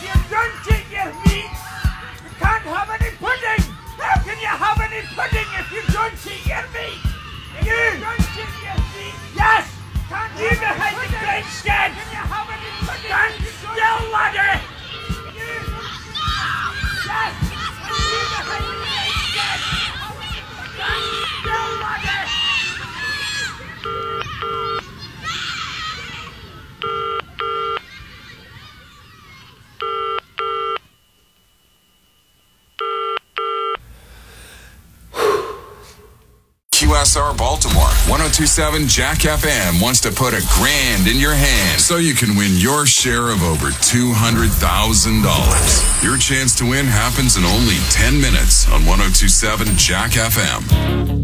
you don't eat your meat, you can't have any pudding. How can you have any pudding if you don't eat your meat? You don't eat your meat. Yes. Can't you behind the great shed? Can you have any pudding? Stand still, laddie. Yes. You behind the great shed. Stand still, laddie. QSR Baltimore 1027 Jack FM wants to put $1,000 in your hand so you can win your share of over $200,000. Your chance to win happens in only 10 minutes on 1027 Jack FM.